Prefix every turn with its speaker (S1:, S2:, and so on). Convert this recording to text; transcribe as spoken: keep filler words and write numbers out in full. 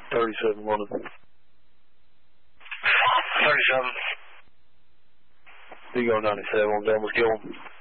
S1: thirty-seven London.
S2: thirty-seven.
S1: Vigo ninety-seven on Delmas Gillen.